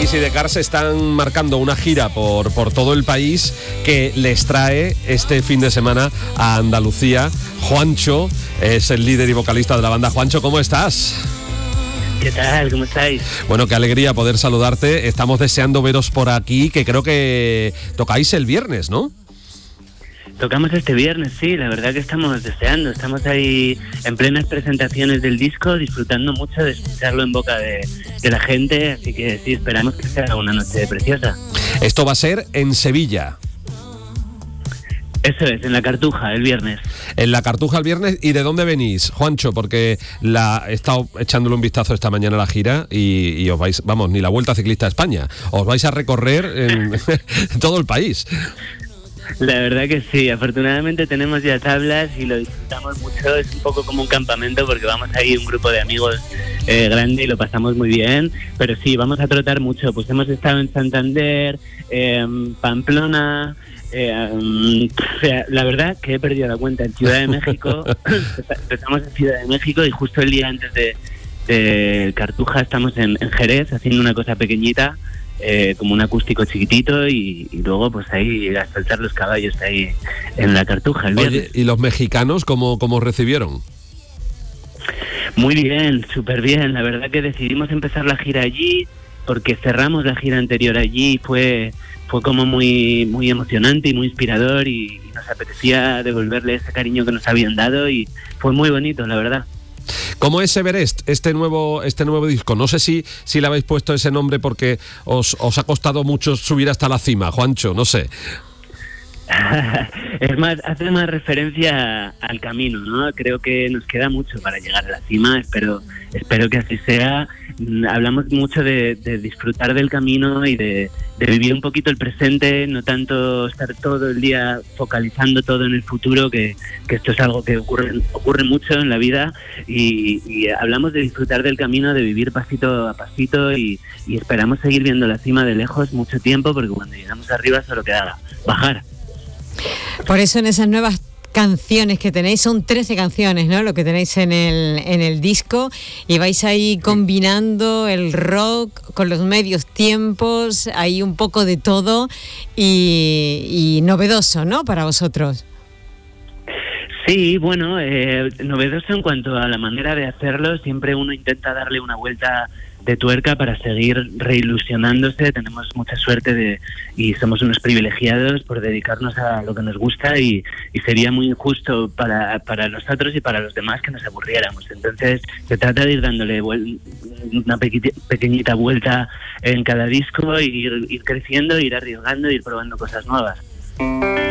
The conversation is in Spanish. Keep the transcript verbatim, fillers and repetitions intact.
y Sidecar se están marcando una gira por, por todo el país que les trae este fin de semana a Andalucía. Juancho es el líder y vocalista de la banda. Juancho, ¿cómo estás? ¿Qué tal? ¿Cómo estáis? Bueno, qué alegría poder saludarte. Estamos deseando veros por aquí, que creo que tocáis el viernes, ¿no? Tocamos este viernes, sí, la verdad que estamos deseando. Estamos ahí en plenas presentaciones del disco, disfrutando mucho de escucharlo en boca de, de la gente, así que sí, esperamos que sea una noche preciosa. Esto va a ser en Sevilla. Eso es, en la Cartuja, el viernes. En la Cartuja el viernes. ¿Y de dónde venís, Juancho? Porque la, he estado echándole un vistazo esta mañana a la gira y, y os vais, vamos, ni la Vuelta Ciclista a España. Os vais a recorrer en, en todo el país. La verdad que sí, afortunadamente tenemos ya tablas y lo disfrutamos mucho. Es un poco como un campamento porque vamos ahí un grupo de amigos eh, grande y lo pasamos muy bien. Pero sí, vamos a trotar mucho. Pues hemos estado en Santander, eh, Pamplona... Eh, la verdad que he perdido la cuenta. En Ciudad de México empezamos en Ciudad de México y justo el día antes de, de Cartuja estamos en, en Jerez haciendo una cosa pequeñita, eh, como un acústico chiquitito y, y luego pues ahí a soltar los caballos ahí en la Cartuja el viernes. Oye, ¿y los mexicanos cómo, cómo recibieron? Muy bien, súper bien. La verdad que decidimos empezar la gira allí porque cerramos la gira anterior allí y fue... fue como muy muy emocionante y muy inspirador y, y nos apetecía devolverle ese cariño que nos habían dado y fue muy bonito, la verdad. ¿Cómo es Everest, este nuevo este nuevo disco? No sé si, si le habéis puesto ese nombre porque os, os ha costado mucho subir hasta la cima, Juancho, no sé. Es más, hace más referencia al camino, ¿no? Creo que nos queda mucho para llegar a la cima, espero, espero que así sea. Hablamos mucho de, de disfrutar del camino y de, de vivir un poquito el presente, no tanto estar todo el día focalizando todo en el futuro, que, que esto es algo que ocurre, ocurre mucho en la vida, y, y hablamos de disfrutar del camino, de vivir pasito a pasito, y, y esperamos seguir viendo la cima de lejos mucho tiempo, porque cuando llegamos arriba solo queda bajar. Por eso en esas nuevas canciones que tenéis, son trece canciones, ¿no? Lo que tenéis en el, en el disco, y vais ahí combinando el rock con los medios tiempos, hay un poco de todo y, y novedoso, ¿no? Para vosotros. Sí, bueno, eh, novedoso en cuanto a la manera de hacerlo. Siempre uno intenta darle una vuelta de tuerca para seguir reilusionándose. Tenemos mucha suerte de y somos unos privilegiados por dedicarnos a lo que nos gusta y, y sería muy injusto para, para nosotros y para los demás que nos aburriéramos. Entonces se trata de ir dándole vuel- una pequi- pequeñita vuelta en cada disco, y ir, ir creciendo, ir arriesgando, ir probando cosas nuevas.